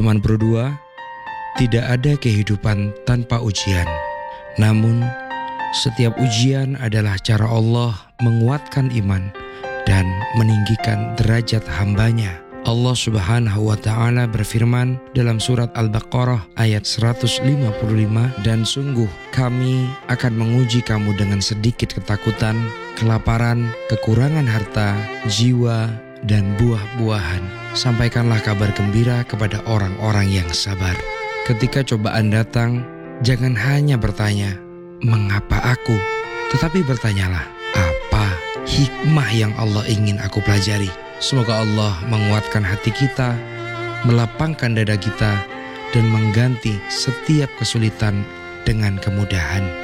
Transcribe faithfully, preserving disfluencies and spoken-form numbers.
Teman berdua, tidak ada kehidupan tanpa ujian. Namun, setiap ujian adalah cara Allah menguatkan iman dan meninggikan derajat hambanya. Allah Subhanahu wa Ta'ala berfirman dalam surat Al-Baqarah ayat seratus lima puluh lima, dan sungguh kami akan menguji kamu dengan sedikit ketakutan, kelaparan, kekurangan harta, jiwa, dan buah-buahan. Sampaikanlah kabar gembira kepada orang-orang yang sabar. Ketika cobaan datang, jangan hanya bertanya, mengapa aku? Tetapi bertanyalah, apa hikmah yang Allah ingin aku pelajari? Semoga Allah menguatkan hati kita, melapangkan dada kita, dan mengganti setiap kesulitan dengan kemudahan.